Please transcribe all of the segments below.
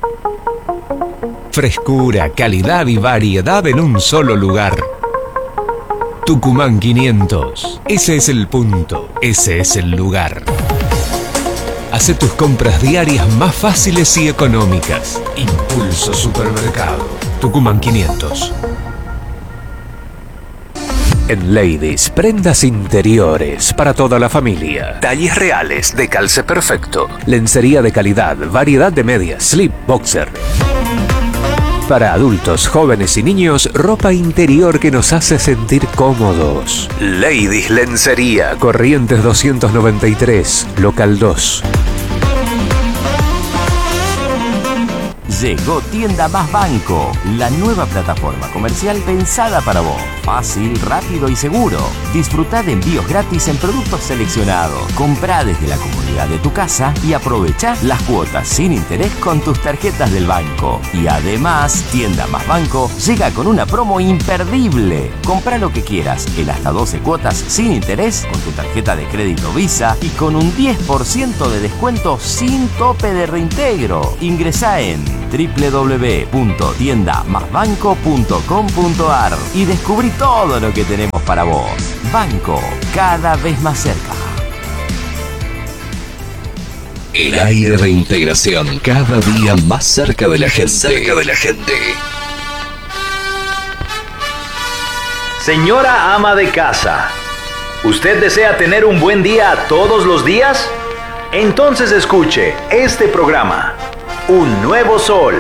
Frescura, calidad y variedad en un solo lugar. Tucumán 500. Ese es el punto. Ese es el lugar. Hace tus compras diarias más fáciles y económicas. Impulso Supermercado. Tucumán 500. En Ladies, prendas interiores para toda la familia. Talles reales de calce perfecto. Lencería de calidad, variedad de medias, slip, boxer. Para adultos, jóvenes y niños, ropa interior que nos hace sentir cómodos. Ladies Lencería, Corrientes 293, local 2. Llegó Tienda Más Banco, la nueva plataforma comercial pensada para vos. Fácil, rápido y seguro. Disfrutá de envíos gratis en productos seleccionados. Comprá desde la comodidad de tu casa y aprovechá las cuotas sin interés con tus tarjetas del banco. Y además, Tienda Más Banco llega con una promo imperdible. Comprá lo que quieras en hasta 12 cuotas sin interés con tu tarjeta de crédito Visa y con un 10% de descuento sin tope de reintegro. Ingresá en www.tiendamasbanco.com.ar y descubrí todo lo que tenemos para vos. Banco, cada vez más cerca. El aire de integración, cada día más cerca de la gente. Señora ama de casa, ¿usted desea tener un buen día todos los días? Entonces escuche este programa. Un nuevo sol.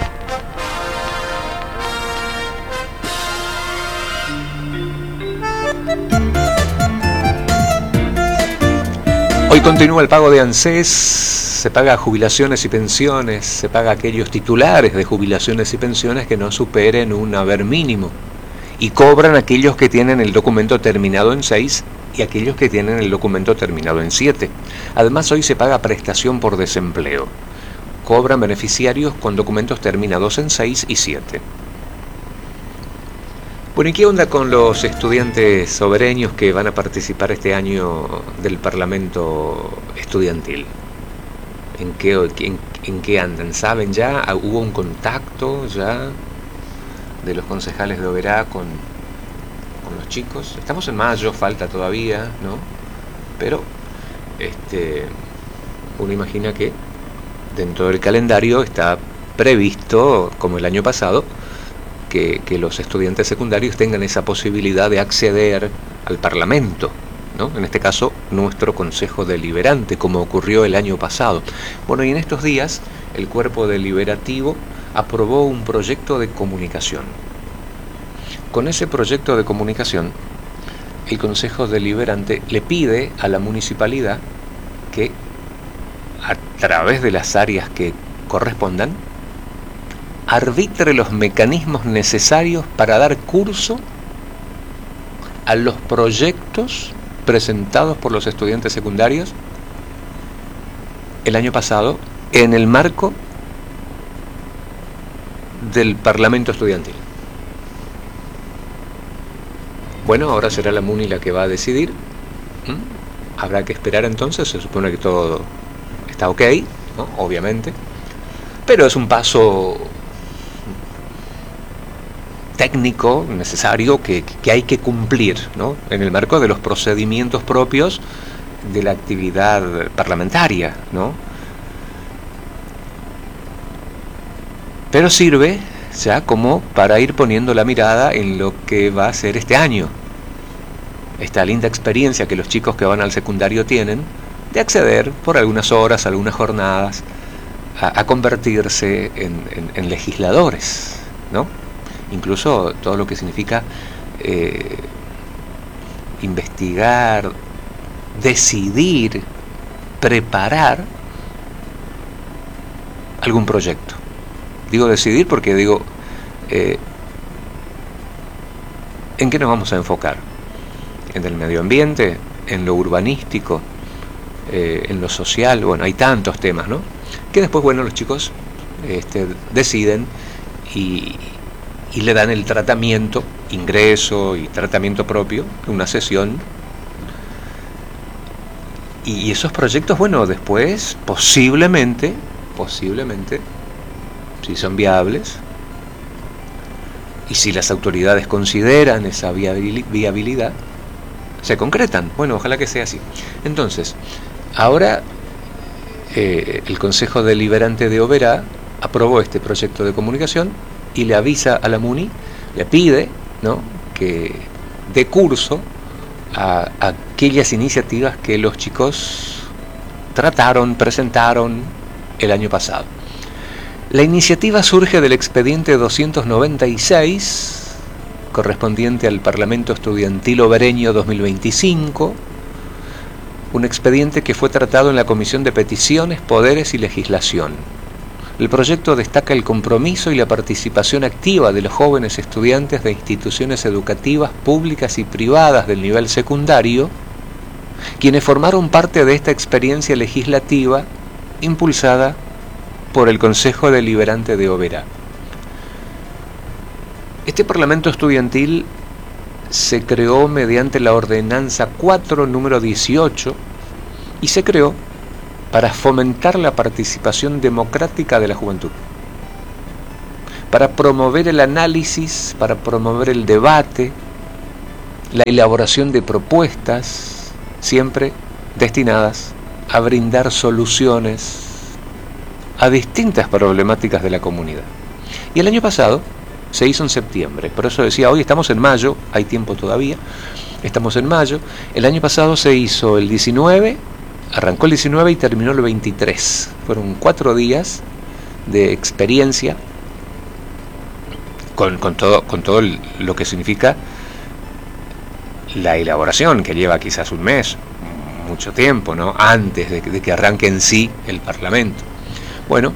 Hoy continúa el pago de ANSES, se paga jubilaciones y pensiones, se paga a aquellos titulares de jubilaciones y pensiones que no superen un haber mínimo. Y cobran aquellos que tienen el documento terminado en 6 y aquellos que tienen el documento terminado en 7. Además, hoy se paga prestación por desempleo. Cobran beneficiarios con documentos terminados en 6 y 7. Bueno, ¿y qué onda con los estudiantes sobereños que van a participar este año del Parlamento Estudiantil? ¿En qué andan? ¿Saben ya? ¿Hubo un contacto ya de los concejales de Oberá con los chicos? Estamos en mayo, falta todavía, ¿no? Pero uno imagina que dentro del calendario está previsto, como el año pasado, que los estudiantes secundarios tengan esa posibilidad de acceder al Parlamento, ¿no? En este caso, nuestro Consejo Deliberante, como ocurrió el año pasado. Bueno, y en estos días, el Cuerpo Deliberativo aprobó un proyecto de comunicación. Con ese proyecto de comunicación, el Consejo Deliberante le pide a la municipalidad que, a través de las áreas que correspondan, arbitre los mecanismos necesarios para dar curso a los proyectos presentados por los estudiantes secundarios el año pasado en el marco del Parlamento Estudiantil. Bueno, ahora será la MUNI la que va a decidir. Habrá que esperar entonces, se supone que todo está ok, ¿no? Obviamente, pero es un paso técnico necesario que hay que cumplir, ¿no? En el marco de los procedimientos propios de la actividad parlamentaria, ¿no? Pero sirve ya como para ir poniendo la mirada en lo que va a ser este año. Esta linda experiencia que los chicos que van al secundario tienen de acceder por algunas horas, algunas jornadas, a convertirse en legisladores, ¿no? Incluso todo lo que significa investigar, decidir, preparar algún proyecto. Digo decidir porque digo, ¿en qué nos vamos a enfocar? ¿En el medio ambiente? ¿En lo urbanístico? ¿En lo social? Bueno, hay tantos temas, ¿no? Que después, bueno, los chicos deciden y le dan el tratamiento, ingreso y tratamiento propio, una sesión. Y esos proyectos, bueno, después posiblemente si son viables, y si las autoridades consideran esa viabilidad, se concretan. Bueno, ojalá que sea así. Entonces, ahora el Consejo Deliberante de Oberá aprobó este proyecto de comunicación y le avisa a la MUNI, le pide, ¿no?, que dé curso a aquellas iniciativas que los chicos presentaron el año pasado. La iniciativa surge del expediente 296, correspondiente al Parlamento Estudiantil Obereño 2025, un expediente que fue tratado en la Comisión de Peticiones, Poderes y Legislación. El proyecto destaca el compromiso y la participación activa de los jóvenes estudiantes de instituciones educativas públicas y privadas del nivel secundario, quienes formaron parte de esta experiencia legislativa impulsada por el Consejo Deliberante de Oberá. Este Parlamento Estudiantil se creó mediante la Ordenanza 4, número 18, y se creó para fomentar la participación democrática de la juventud, para promover el análisis, para promover el debate, la elaboración de propuestas, siempre destinadas a brindar soluciones a distintas problemáticas de la comunidad. Y el año pasado se hizo en septiembre, por eso decía, hoy estamos en mayo, hay tiempo todavía, estamos en mayo. El año pasado se hizo el 19, arrancó el 19 y terminó el 23. Fueron 4 días de experiencia con todo lo que significa la elaboración, que lleva quizás un mes, mucho tiempo, ¿no?, antes de que arranque en sí el Parlamento. Bueno,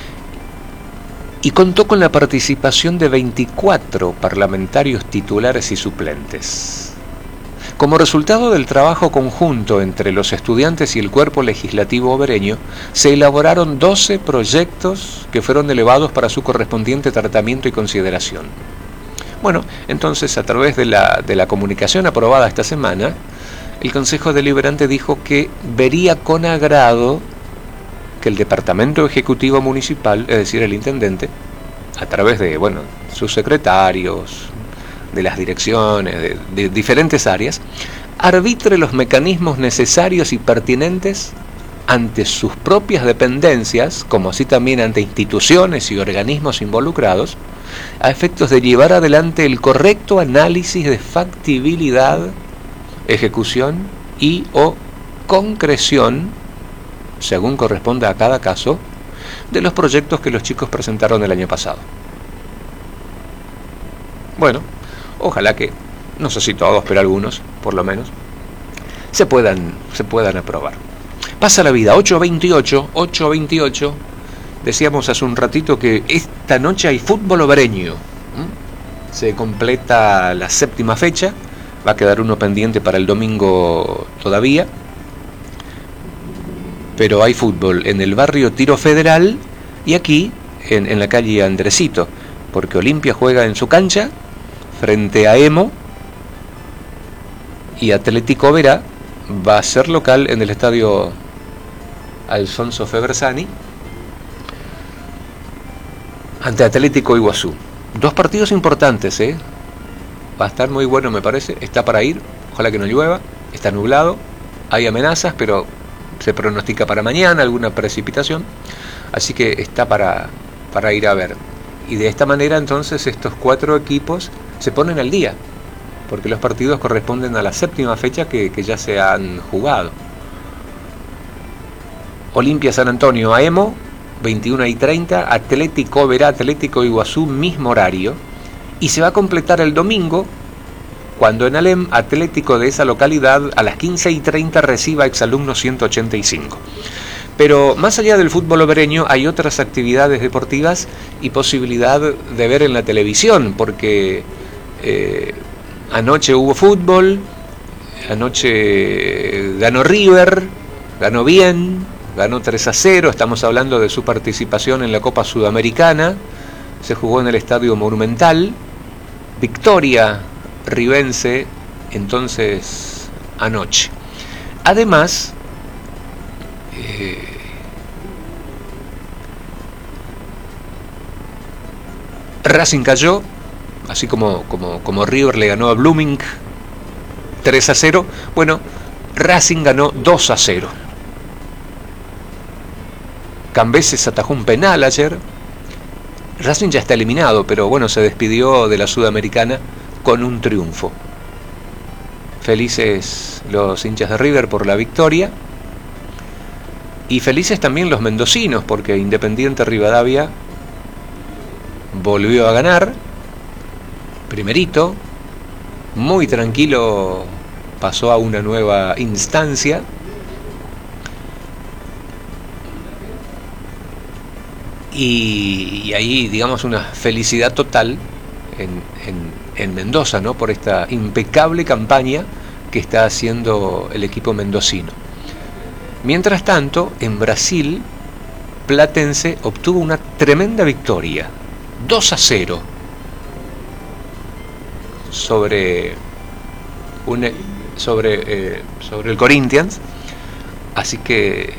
y contó con la participación de 24 parlamentarios titulares y suplentes. Como resultado del trabajo conjunto entre los estudiantes y el cuerpo legislativo obereño, se elaboraron 12 proyectos que fueron elevados para su correspondiente tratamiento y consideración. Bueno, entonces, a través de la comunicación aprobada esta semana, el Consejo Deliberante dijo que vería con agrado que el Departamento Ejecutivo Municipal, es decir, el intendente, a través de, sus secretarios, de las direcciones, de diferentes áreas, arbitre los mecanismos necesarios y pertinentes ante sus propias dependencias, como así también ante instituciones y organismos involucrados, a efectos de llevar adelante el correcto análisis de factibilidad, ejecución y o concreción, según corresponda a cada caso, de los proyectos que los chicos presentaron el año pasado. Bueno, ojalá que, no sé si todos, pero algunos, por lo menos, se puedan aprobar. Pasa la vida, 8:28, decíamos hace un ratito que esta noche hay fútbol obereño. Se completa la 7ª fecha, va a quedar uno pendiente para el domingo todavía, pero hay fútbol en el barrio Tiro Federal y aquí en la calle Andresito, porque Olimpia juega en su cancha frente a Emo y Atlético Oberá va a ser local en el estadio Alfonso Febersani ante Atlético Iguazú. 2 partidos importantes, va a estar muy bueno, me parece. Está para ir, ojalá que no llueva, está nublado, hay amenazas, pero se pronostica para mañana alguna precipitación, así que está para ir a ver. Y de esta manera entonces estos 4 equipos se ponen al día, porque los partidos corresponden a la 7ª fecha que ya se han jugado. Olimpia San Antonio a Emo, 21:30, Atlético Oberá, Atlético Iguazú, mismo horario, y se va a completar el domingo, cuando en Alem, Atlético de esa localidad, a las 15:30 reciba Exalumnos 185. Pero más allá del fútbol obereño hay otras actividades deportivas y posibilidad de ver en la televisión, porque anoche hubo fútbol, anoche ganó River, ganó bien, ganó 3-0, estamos hablando de su participación en la Copa Sudamericana, se jugó en el Estadio Monumental, victoria ribense entonces anoche. Además, Racing cayó, así como River le ganó a Blooming 3-0. Bueno, Racing ganó 2-0. Cambeses atajó un penal ayer. Racing ya está eliminado, pero bueno, se despidió de la Sudamericana con un triunfo. Felices los hinchas de River por la victoria. Y felices también los mendocinos, porque Independiente Rivadavia volvió a ganar. Primerito. Muy tranquilo, pasó a una nueva instancia. Y ahí, digamos, una felicidad total en Mendoza, ¿no? Por esta impecable campaña que está haciendo el equipo mendocino. Mientras tanto, en Brasil, Platense obtuvo una tremenda victoria, 2-0, sobre el Corinthians. Así que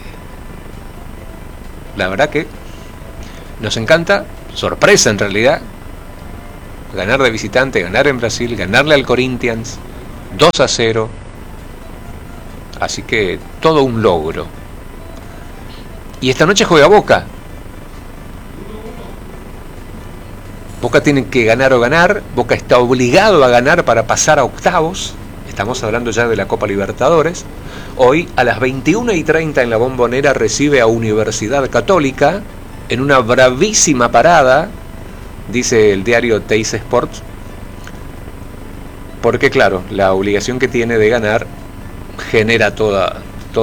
la verdad que nos encanta, sorpresa en realidad, ganar de visitante, ganar en Brasil, ganarle al Corinthians 2-0. Así que todo un logro. Y esta noche juega Boca. Boca tiene que ganar o ganar. Boca está obligado a ganar para pasar a octavos. Estamos hablando ya de la Copa Libertadores. Hoy a las 21:30 en la Bombonera recibe a Universidad Católica en una bravísima parada, dice el diario Teis Sports, porque claro, la obligación que tiene de ganar genera toda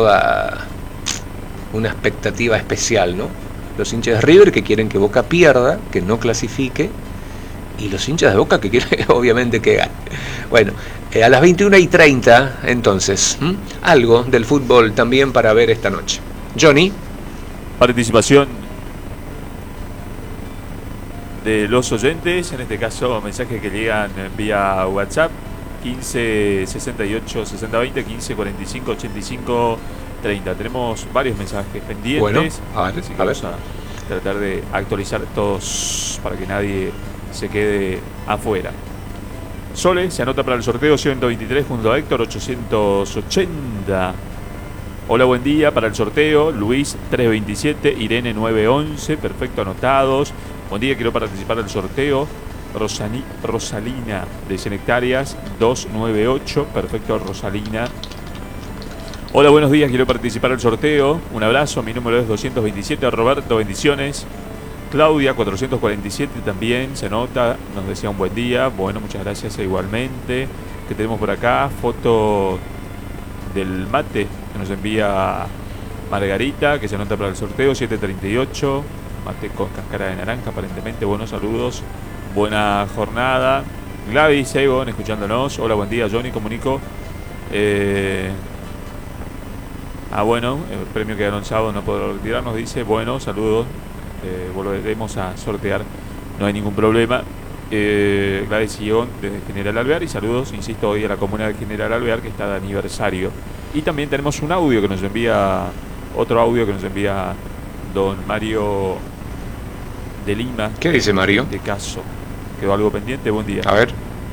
una expectativa especial, ¿no? Los hinchas de River que quieren que Boca pierda, que no clasifique, y los hinchas de Boca que quieren obviamente que gane. Bueno, a las 21:30 entonces, algo del fútbol también para ver esta noche. Johnny. Participación de los oyentes, en este caso mensajes que llegan vía WhatsApp, 15 68 60 20, 15 45 85 30. Tenemos varios mensajes pendientes. Bueno, a ver. Vamos a tratar de actualizar todos para que nadie se quede afuera. Sole se anota para el sorteo 123 junto a Héctor 880. Hola, buen día para el sorteo. Luis 327, Irene 911, perfecto, anotados. Buen día, quiero participar del sorteo. Rosalina de 100 hectáreas 298, perfecto, Rosalina. Hola, buenos días, quiero participar del sorteo. Un abrazo, mi número es 227, Roberto, bendiciones. Claudia 447 también se nota, nos decía un buen día. Bueno, muchas gracias igualmente. Que tenemos por acá foto del mate que nos envía Margarita, que se anota para el sorteo 738, mate con cáscara de naranja aparentemente. Buenos saludos, buena jornada. Gladys Egon escuchándonos. Hola, buen día, Johnny, comunico. Bueno, el premio que ganó el sábado no podrá retirarnos, dice. Bueno, saludos, volveremos a sortear, no hay ningún problema. Gladys Egon desde General Alvear, y saludos, insisto, hoy a la comuna de General Alvear que está de aniversario. Y también tenemos un audio que nos envía, otro audio que nos envía don Mario de Lima. ¿Qué dice Mario? De caso, quedó algo pendiente, buen día. A ver.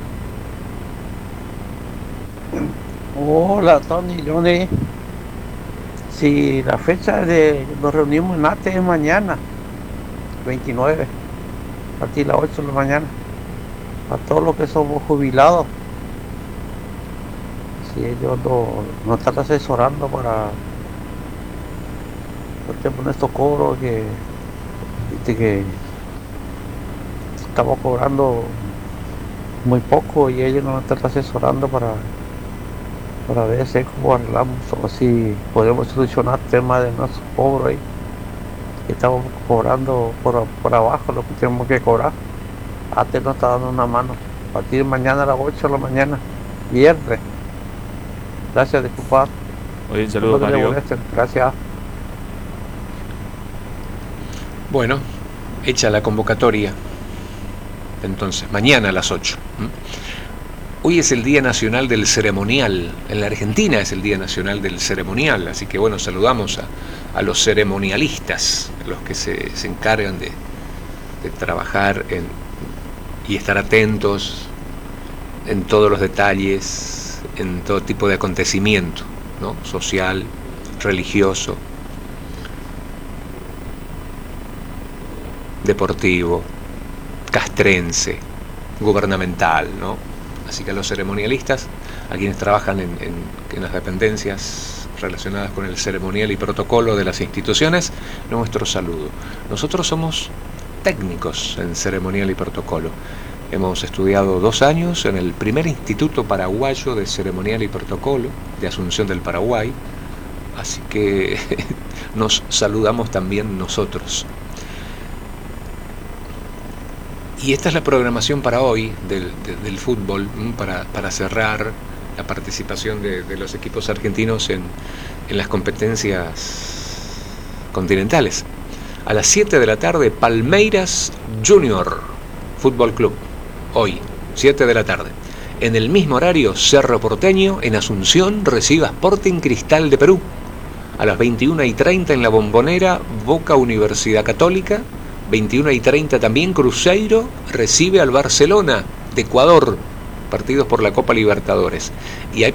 Hola, Tony, Johnny. Si la fecha de nos reunimos en ATE es mañana, 29, a partir de las 8 de la mañana, a todos los que somos jubilados. Si ellos nos están asesorando para poner estos cobros que estamos cobrando muy poco, y ellos nos están asesorando para ver si cómo arreglamos o si podemos solucionar el tema de nuestros cobros ahí, que estamos cobrando por abajo lo que tenemos que cobrar. ATE nos está dando una mano a partir de mañana a las 8 de la mañana, viernes. Gracias, disculpad. Muy bien, saludos, Mario. Gracias. Bueno, hecha la convocatoria. Entonces, mañana a las 8. Hoy es el Día Nacional del Ceremonial. En la Argentina es el Día Nacional del Ceremonial. Así que bueno, saludamos a los ceremonialistas, los que se encargan de trabajar y estar atentos en todos los detalles, en todo tipo de acontecimiento, ¿no? Social, religioso, deportivo, castrense, gubernamental, ¿no? Así que a los ceremonialistas, a quienes trabajan en las dependencias relacionadas con el ceremonial y protocolo de las instituciones, nuestro saludo. Nosotros somos técnicos en ceremonial y protocolo. Hemos estudiado 2 años en el primer Instituto Paraguayo de Ceremonial y Protocolo de Asunción del Paraguay, así que nos saludamos también nosotros. Y esta es la programación para hoy del fútbol, para cerrar la participación de los equipos argentinos en las competencias continentales. A las 7 de la tarde, Palmeiras Junior Fútbol Club. Hoy, 7 de la tarde. En el mismo horario, Cerro Porteño, en Asunción, recibe a Sporting Cristal de Perú. A las 21:30 en La Bombonera, Boca Universidad Católica. 21:30 también, Cruzeiro recibe al Barcelona de Ecuador. Partidos por la Copa Libertadores. Y hay